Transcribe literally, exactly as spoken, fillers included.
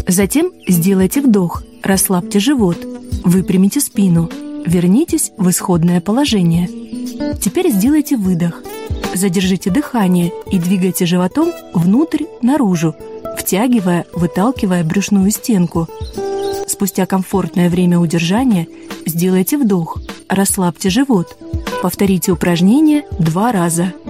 Затем сделайте вдох, расслабьте живот, выпрямите спину, вернитесь в исходное положение. Теперь сделайте выдох. Задержите дыхание и двигайте животом внутрь, наружу, втягивая, выталкивая брюшную стенку. Спустя комфортное время удержания сделайте вдох, расслабьте живот. Повторите упражнение два раза.